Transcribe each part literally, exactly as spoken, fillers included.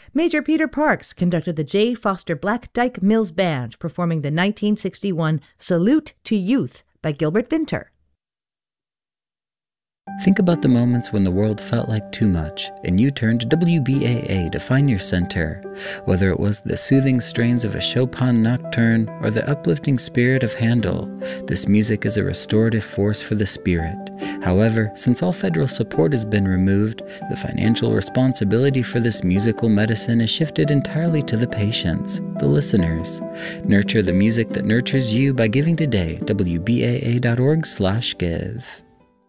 Major Peter Parks conducted the J. Foster Black Dyke Mills Band, performing the nineteen sixty-one Salute to Youth by Gilbert Vinter. Think about the moments when the world felt like too much, and you turned to W B A A to find your center. Whether it was the soothing strains of a Chopin nocturne or the uplifting spirit of Handel, this music is a restorative force for the spirit. However, since all federal support has been removed, the financial responsibility for this musical medicine is shifted entirely to the patients, the listeners. Nurture the music that nurtures you by giving today. W B A A dot org slash give.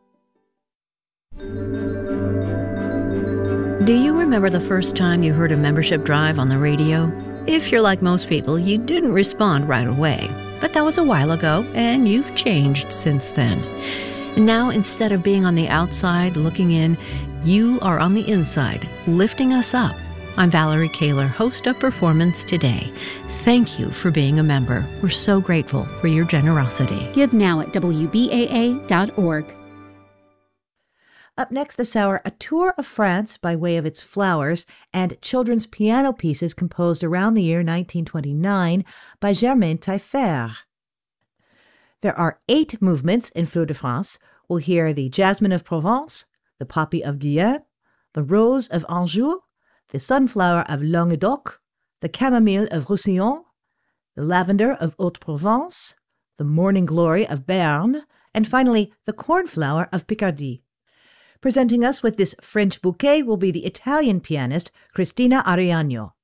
Do you remember the first time you heard a membership drive on the radio? If you're like most people, you didn't respond right away. But that was a while ago, and you've changed since then. And now, instead of being on the outside looking in, you are on the inside, lifting us up. I'm Valerie Kaler, host of Performance Today. Thank you for being a member. We're so grateful for your generosity. Give now at W B A A dot org. Up next this hour, a tour of France by way of its flowers and children's piano pieces composed around the year nineteen twenty-nine by Germaine Taillefer. There are eight movements in Fleur de France. We'll hear the Jasmine of Provence, the Poppy of Guyenne, the Rose of Anjou, the Sunflower of Languedoc, the Chamomile of Roussillon, the Lavender of Haute-Provence, the Morning Glory of Béarn, and finally the Cornflower of Picardy. Presenting us with this French bouquet will be the Italian pianist Cristina Ariano.